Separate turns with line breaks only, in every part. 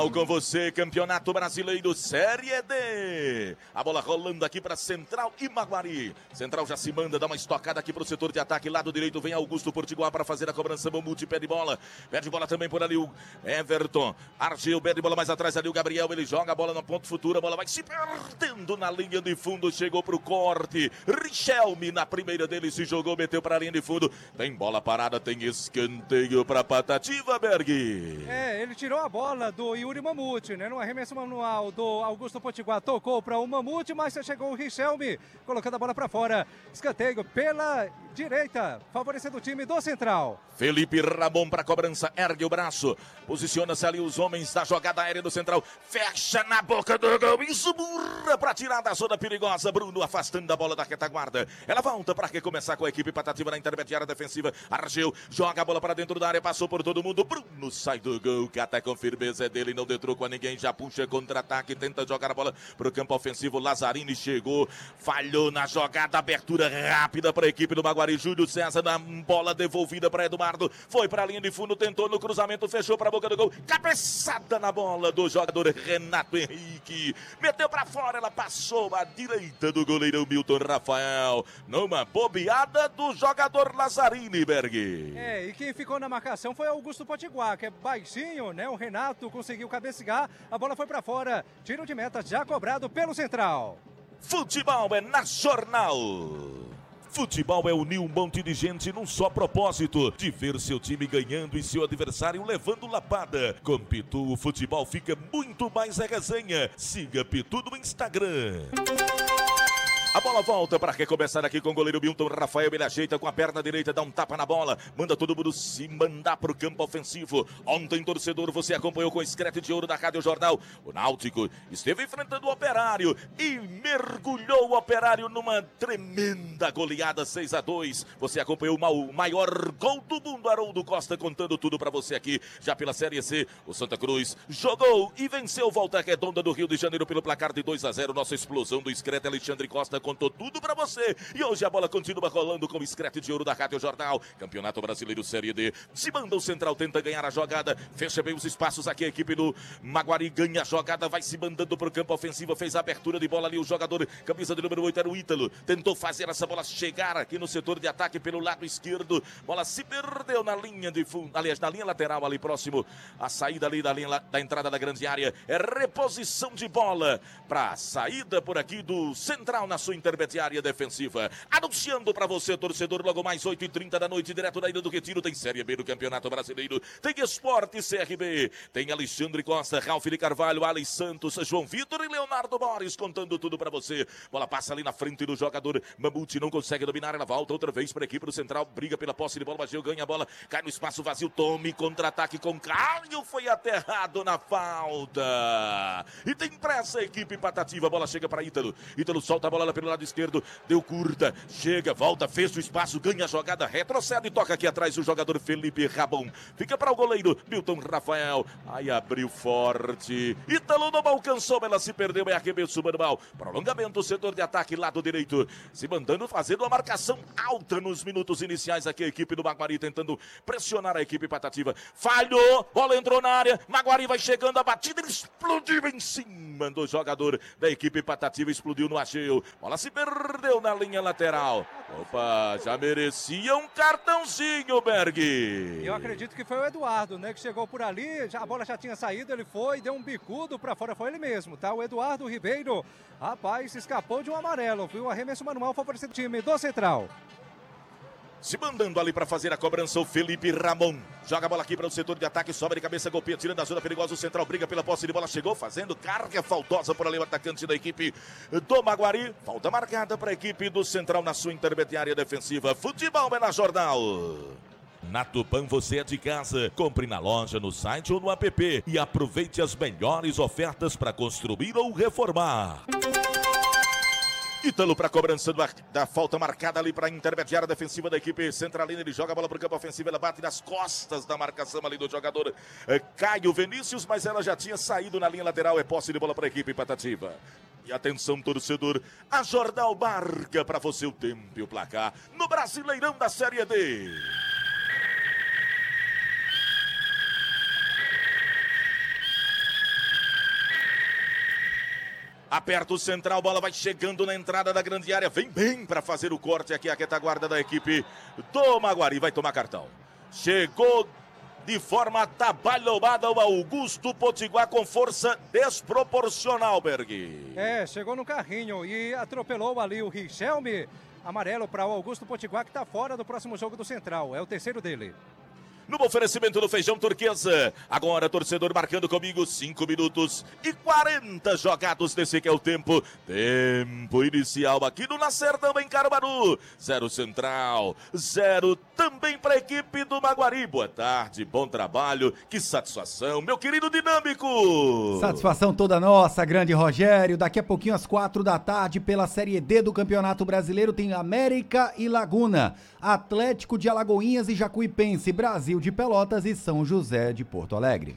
Com você, Campeonato Brasileiro Série D. A bola rolando aqui para Central e Maguari. Central já se manda, dá uma estocada aqui para o setor de ataque. Lado direito vem Augusto Portiguar para fazer a cobrança. Mamute pede bola. Pede bola também por ali o Everton. Argel pede bola mais atrás ali o Gabriel. Ele joga a bola na ponta futura. A bola vai se perdendo na linha de fundo. Chegou para o corte. Richelme na primeira dele se jogou, meteu para a linha de fundo. Tem bola parada, tem escanteio para Patativa, Berg.
Ele tirou a bola do Yuri Mamute, né? No arremesso manual do Augusto Potiguar, tocou para o Mamute, mas chegou o Richelme, colocando a bola para fora. Escanteio pela direita, favorecendo o time do Central.
Felipe Ramon para cobrança, ergue o braço, posiciona-se ali os homens da jogada aérea do Central, fecha na boca do gol, isso burra para tirar da zona perigosa. Bruno afastando a bola da retaguarda. Ela volta para recomeçar com a equipe Patativa na intermediária defensiva. Argel joga a bola para dentro da área, passou por todo mundo. Bruno sai do gol, cata com firmeza, é dele, não deu troco a ninguém, já puxa contra-ataque, tenta jogar a bola para o campo ofensivo. Lazzarini chegou, falhou na jogada, abertura rápida para a equipe do Maguari. Júlio César na bola devolvida para Eduardo, foi para a linha de fundo, tentou no cruzamento, fechou para a boca do gol, cabeçada na bola do jogador Renato Henrique, meteu para fora, ela passou à direita do goleiro Milton Rafael, numa bobeada do jogador Lazzarini, Berg.
E quem ficou na marcação foi Augusto Potiguar, que é baixinho, né? O Renato conseguiu cabecear, a bola foi para fora, tiro de meta já cobrado pelo Central.
Futebol é na Jornal. Futebol é unir um monte de gente num só propósito, de ver seu time ganhando e seu adversário levando lapada. Com Pitu, o futebol fica muito mais a resenha. Siga Pitu no Instagram. A bola volta para recomeçar aqui com o goleiro Milton Rafael. Ele ajeita com a perna direita, dá um tapa na bola, manda todo mundo se mandar para o campo ofensivo. Ontem, torcedor, você acompanhou com o Escrete de Ouro da Rádio Jornal. O Náutico esteve enfrentando o Operário e mergulhou o Operário numa tremenda goleada 6-2. Você acompanhou o maior gol do mundo, Haroldo Costa, contando tudo para você aqui. Já pela Série C, o Santa Cruz jogou e venceu Volta Redonda do Rio de Janeiro pelo placar de 2-0. Nossa explosão do Escrete, Alexandre Costa, contou tudo pra você. E hoje a bola continua rolando com o Escrete de Ouro da Rádio Jornal. Campeonato Brasileiro Série D. Se manda o Central, tenta ganhar a jogada. Fecha bem os espaços aqui. A equipe do Maguari ganha a jogada. Vai se mandando pro campo ofensivo. Fez a abertura de bola ali. O jogador, camisa de número 8, era o Ítalo. Tentou fazer essa bola chegar aqui no setor de ataque pelo lado esquerdo. Bola se perdeu na linha de fundo. Aliás, na linha lateral ali próximo. A saída ali da linha da entrada da grande área. É reposição de bola pra saída por aqui do Central na sua intermediária defensiva. Anunciando para você, torcedor, logo mais 8h30 da noite, direto da Ilha do Retiro, tem Série B do Campeonato Brasileiro, tem Esporte CRB, tem Alexandre Costa, Ralf de Carvalho, Alex Santos, João Vitor e Leonardo Borges, contando tudo para você. Bola passa ali na frente do jogador, Mamute não consegue dominar, ela volta outra vez para a equipe do Central, briga pela posse de bola, Bageu ganha a bola, cai no espaço vazio, tome contra-ataque com Caio, foi aterrado na falta. E tem pressa a equipe Patativa, a bola chega para Ítalo, Ítalo solta a bola pelo lado esquerdo, deu curta, chega, volta, fez o espaço, ganha a jogada, retrocede e toca aqui atrás o jogador Felipe Rabon. Fica para o goleiro Milton Rafael. Aí abriu forte. Ítalo não alcançou, ela se perdeu, é arremesso manual. Prolongamento, setor de ataque, lado direito. Se mandando, fazendo uma marcação alta nos minutos iniciais aqui, a equipe do Maguari tentando pressionar a equipe Patativa. Falhou, bola entrou na área, Maguari vai chegando, a batida, ele explodiu em cima do jogador da equipe Patativa, explodiu no Ageu. Bola se perdeu na linha lateral. Opa, já merecia um cartãozinho, Berg.
Eu acredito que foi o Eduardo, né? Que chegou por ali, a bola já tinha saído, ele foi, deu um bicudo pra fora, foi ele mesmo, tá? O Eduardo Ribeiro, rapaz, escapou de um amarelo, viu? Arremesso manual favorecendo o time do Central.
Se mandando ali para fazer a cobrança o Felipe Ramon. Joga a bola aqui para o setor de ataque, sobe de cabeça, golpeia, tirando a zona perigosa. O Central briga pela posse de bola, chegou fazendo carga faltosa por ali o atacante da equipe do Maguari. Falta marcada para a equipe do Central na sua intermediária defensiva. Futebol é na Jornal. Na Tupã você é de casa. Compre na loja, no site ou no app e aproveite as melhores ofertas para construir ou reformar. Ítalo para cobrança da falta marcada ali para a intermediária defensiva da equipe centralina. Ele joga a bola para o campo ofensivo, ela bate nas costas da marcação ali do jogador Caio Vinícius, mas ela já tinha saído na linha lateral. É posse de bola para a equipe Patativa. E atenção, torcedor, a Jornal marca para você o tempo e o placar no Brasileirão da Série D. Aperta o central, bola vai chegando na entrada da grande área. Vem bem para fazer o corte aqui a retaguarda da equipe do Maguari. Vai tomar cartão. Chegou de forma atabalhada o Augusto Potiguar com força desproporcional, Berg.
Chegou no carrinho e atropelou ali o Richelme. Amarelo para o Augusto Potiguar, que está fora do próximo jogo do Central. É o terceiro dele.
No oferecimento do Feijão Turquesa. Agora, torcedor marcando comigo 5 minutos e 40 jogados desse que é o tempo. Tempo inicial aqui no Lacerdão, em Caruaru. 0 Central, 0 também para a equipe do Maguari. Boa tarde, bom trabalho, que satisfação, meu querido Dinâmico.
Satisfação toda nossa, grande Rogério. Daqui a pouquinho às 4 da tarde, pela Série D do Campeonato Brasileiro, tem América e Laguna, Atlético de Alagoinhas e Jacuipense, Brasil de Pelotas e São José de Porto Alegre.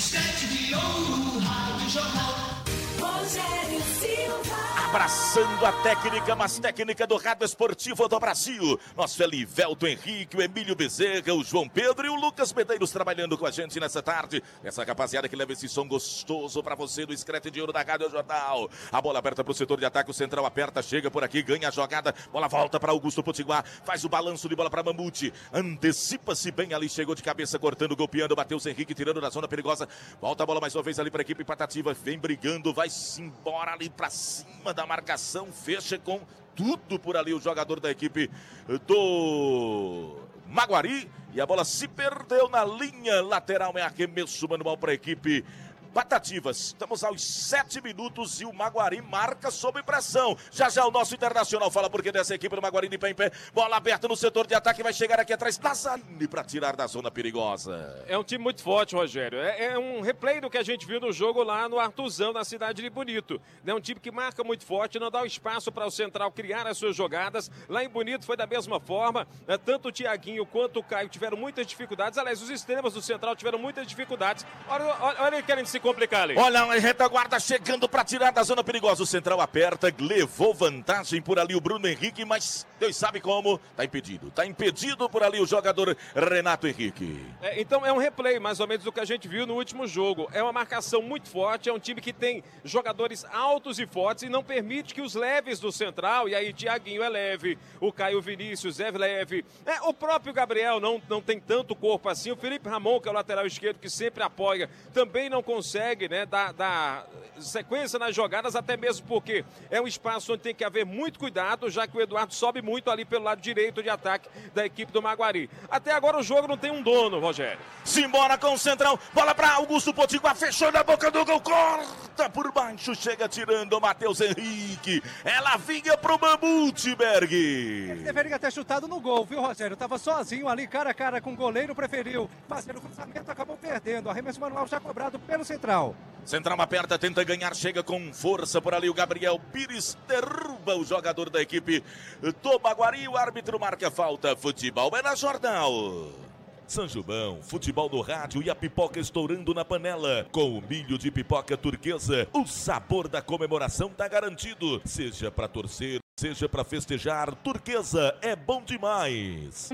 Abraçando a técnica, mas técnica do Rádio Esportivo do Brasil. Nosso Elivelto Henrique, o Emílio Bezerra, o João Pedro e o Lucas Medeiros trabalhando com a gente nessa tarde. Essa rapaziada que leva esse som gostoso pra você do Screte de Ouro da Rádio Jornal. A bola aberta pro setor de ataque, o central aperta, chega por aqui, ganha a jogada. Bola volta para Augusto Potiguar, faz o balanço de bola para Mamute. Antecipa-se bem ali, chegou de cabeça, cortando, golpeando, Matheus Henrique, tirando da zona perigosa. Volta a bola mais uma vez ali para a equipe Patativa, vem brigando, vai-se embora ali para cima da marcação, fecha com tudo por ali o jogador da equipe do Maguari e a bola se perdeu na linha lateral, é arremesso manual para a equipe Patativas. Estamos aos 7 minutos e o Maguari marca sob pressão. Já já o nosso Internacional fala porque dessa equipe do Maguari de pé em pé. Bola aberta no setor de ataque, vai chegar aqui atrás. Lazzarini para tirar da zona perigosa.
É um time muito forte, Rogério. É um replay do que a gente viu no jogo lá no Artuzão, na cidade de Bonito. É um time que marca muito forte, não dá o espaço para o central criar as suas jogadas. Lá em Bonito foi da mesma forma. Tanto o Thiaguinho quanto o Caio tiveram muitas dificuldades. Aliás, os extremos do central tiveram muitas dificuldades. Olha querem se complicar ali.
Olha a retaguarda chegando para tirar da zona perigosa. O central aperta, levou vantagem por ali o Bruno Henrique, mas Deus sabe como, tá impedido. Tá impedido por ali o jogador Renato Henrique.
Então é um replay mais ou menos do que a gente viu no último jogo. É uma marcação muito forte, é um time que tem jogadores altos e fortes e não permite que os leves do central, e aí Thiaguinho é leve, o Caio Vinícius é leve, o próprio Gabriel não tem tanto corpo assim, o Felipe Ramon, que é o lateral esquerdo que sempre apoia, também não consegue, né, dar sequência nas jogadas, até mesmo porque é um espaço onde tem que haver muito cuidado, já que o Eduardo sobe muito ali pelo lado direito de ataque da equipe do Maguari. Até agora o jogo não tem um dono, Rogério.
Simbora com o centrão, bola para Augusto Potiguar, fechou na boca do gol, corta por baixo, chega tirando o Matheus Henrique. Ela vinha pro Mamute, Berg.
Ele deveria ter chutado no gol, viu, Rogério? Tava sozinho ali, cara a cara com o goleiro, preferiu fazer o cruzamento, acabou perdendo. Arremesso manual já cobrado pelo central.
Central aperta, tenta ganhar, chega com força por ali o Gabriel Pires, derruba o jogador da equipe do Maguari, o árbitro marca falta. Futebol é na Jornal. São João, futebol no rádio e a pipoca estourando na panela. Com o milho de pipoca turquesa, o sabor da comemoração tá garantido. Seja pra torcer, seja pra festejar, turquesa é bom demais.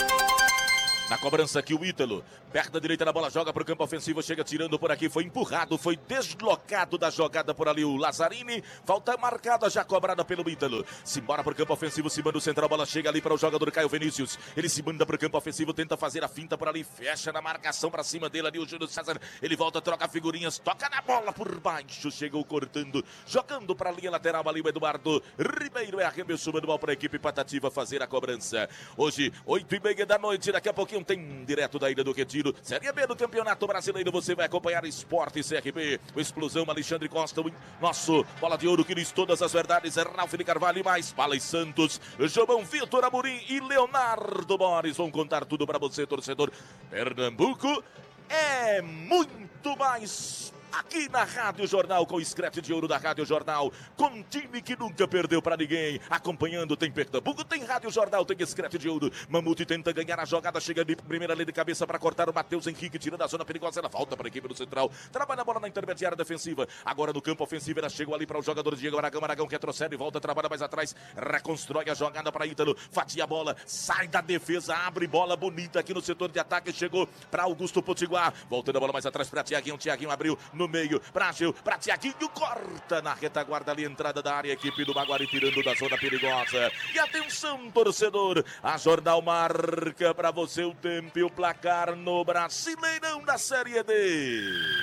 Na cobrança aqui o Ítalo, perto da direita da bola, joga para o campo ofensivo, chega tirando por aqui, foi empurrado, foi deslocado da jogada por ali o Lazzarini, falta marcada já cobrada pelo Ítalo. Se embora para o campo ofensivo, se manda o central, a bola chega ali para o jogador Caio Vinícius, ele se manda para o campo ofensivo, tenta fazer a finta por ali, fecha na marcação para cima dele ali o Júlio César, ele volta, troca figurinhas, toca na bola por baixo, chegou cortando, jogando para a linha lateral ali o Eduardo Ribeiro, é arremesso manual para a equipe Patativa fazer a cobrança. Hoje, 8h30 da noite, daqui a pouquinho tem direto da Ilha do Retiro, Série B do Campeonato Brasileiro, você vai acompanhar Esporte CRB, o Explosão, Alexandre Costa, o nosso Bola de Ouro que diz todas as verdades, Ralf de Carvalho e mais, Palas Santos, João Vitor Amorim e Leonardo Borges vão contar tudo para você, torcedor. Pernambuco é muito mais aqui na Rádio Jornal, com o Screte de Ouro da Rádio Jornal, com um time que nunca perdeu pra ninguém, acompanhando tem Pernambuco, tem Rádio Jornal, tem Screte de Ouro. Mamute tenta ganhar a jogada, chega de primeira linha de cabeça para cortar o Matheus Henrique, tirando a zona perigosa, ela volta para a equipe do central, trabalha a bola na intermediária defensiva, agora no campo ofensivo, ela chegou ali para o jogador Diego Aragão, Aragão retrocede, volta, trabalha mais atrás, reconstrói a jogada para Ítalo, fatia a bola, sai da defesa, abre bola bonita aqui no setor de ataque, chegou para Augusto Potiguar, voltando a bola mais atrás para Thiaguinho, Thiaguinho abriu no meio, pra Gil, pra Tiaguinho, corta na retaguarda ali, entrada da área, equipe do Maguari tirando da zona perigosa. E atenção, torcedor, a Jornal marca pra você o tempo e o placar no Brasileirão da Série D.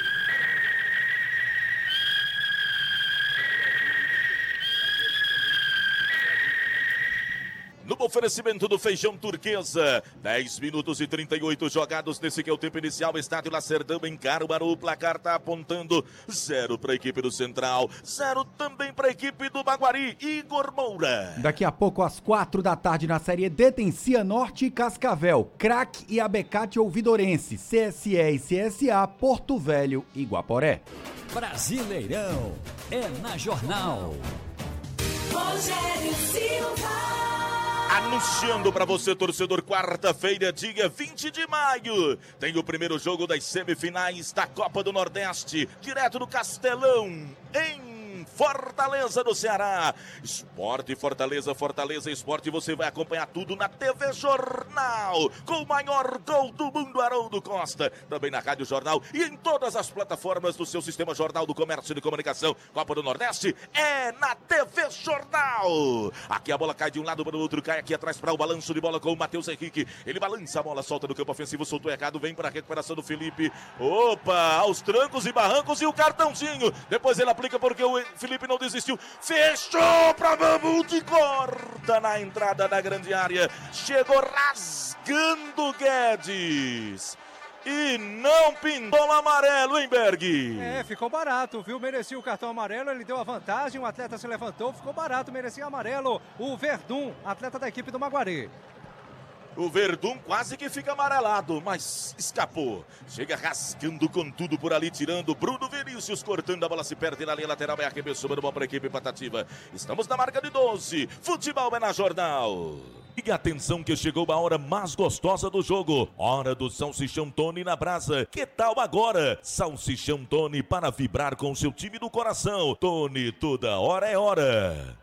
No oferecimento do Feijão Turquesa, 10 minutos e 38 jogados nesse que é o tempo inicial, Estádio Lacerdão em Caruaru, o placar está apontando 0 para a equipe do Central, 0 também para a equipe do Maguari, Igor Moura.
Daqui a pouco às 4 da tarde na Série D tem Cianorte e Cascavel, Crack e Abecate Ouvidorense, CSE e CSA, Porto Velho e Guaporé.
Brasileirão é na Jornal.
Rogério Silva.
Anunciando para você, torcedor, quarta-feira, dia 20 de maio, tem o primeiro jogo das semifinais da Copa do Nordeste, direto do Castelão, em Fortaleza, do Ceará. Esporte Fortaleza, Fortaleza Esporte, você vai acompanhar tudo na TV Jornal, com o maior gol do mundo, Haroldo Costa, também na Rádio Jornal e em todas as plataformas do seu sistema Jornal do Comércio e de Comunicação. Copa do Nordeste é na TV Jornal. Aqui a bola cai de um lado para o outro, cai aqui atrás para o balanço de bola com o Matheus Henrique. Ele balança a bola, solta no campo ofensivo, soltou errado, vem para a recuperação do Felipe. Opa, aos trancos e barrancos e o cartãozinho. Depois ele aplica porque o Felipe não desistiu. Fechou para Mamute, corta na entrada da grande área. Chegou rasgando Guedes. E não pintou amarelo, hein, Berg?
Ficou barato, viu? Merecia o cartão amarelo, ele deu a vantagem, o atleta se levantou, ficou barato, merecia amarelo. O Verdun, atleta da equipe do Maguari.
O Verdun quase que fica amarelado, mas escapou. Chega rasgando com tudo por ali, tirando Bruno Vinícius, cortando a bola, se perde na linha lateral, é arremesso para a equipe Patativa. Estamos na marca de 12, futebol é na Jornal. E atenção que chegou a hora mais gostosa do jogo, hora do Salsichão Tony na brasa. Que tal agora? Salsichão Tony para vibrar com seu time do coração. Tony, toda hora é hora.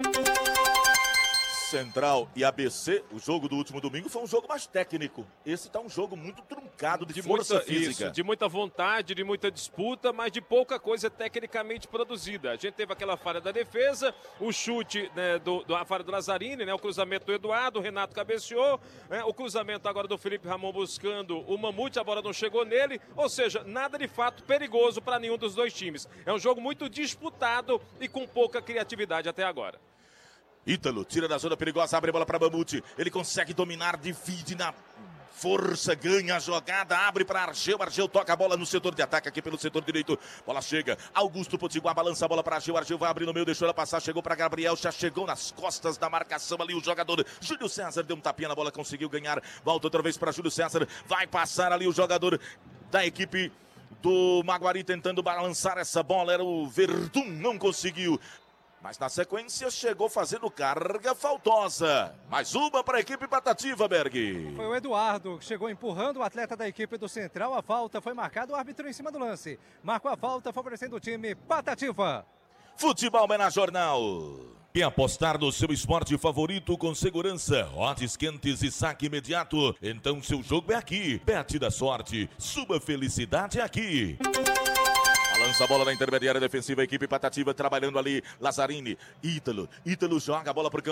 Central e ABC, o jogo do último domingo foi um jogo mais técnico. Esse tá um jogo muito truncado de força física.
De muita vontade, de muita disputa, mas de pouca coisa tecnicamente produzida. A gente teve aquela falha da defesa, o chute, né, a falha do Lazzarini, né, o cruzamento do Eduardo, o Renato cabeceou, né, o cruzamento agora do Felipe Ramon buscando o Mamute, a bola não chegou nele, ou seja, nada de fato perigoso para nenhum dos dois times. É um jogo muito disputado e com pouca criatividade até agora.
Ítalo tira da zona perigosa, abre a bola para Mamute. Ele consegue dominar, divide na força, ganha a jogada, abre para Argel. Argel toca a bola no setor de ataque aqui pelo setor direito. Bola chega. Augusto Potiguar balança a bola para Argel. Argel vai abrir no meio, deixou ela passar. Chegou para Gabriel, já chegou nas costas da marcação ali o jogador. Júlio César deu um tapinha na bola, conseguiu ganhar. Volta outra vez para Júlio César. Vai passar ali o jogador da equipe do Maguari tentando balançar essa bola. Era o Verdun, não conseguiu. Mas na sequência chegou fazendo carga faltosa. Mais uma para a equipe Patativa, Berg.
Foi o Eduardo que chegou empurrando o atleta da equipe do Central. A falta foi marcada, o árbitro em cima do lance. Marcou a falta, favorecendo o time Patativa.
Futebol é na Jornal. E apostar no seu esporte favorito com segurança, odds quentes e saque imediato. Então seu jogo é aqui. Bet da sorte, sua felicidade é aqui. Lança a bola na intermediária defensiva, a equipe Patativa trabalhando ali, Lazzarini, Ítalo joga a bola para o campo.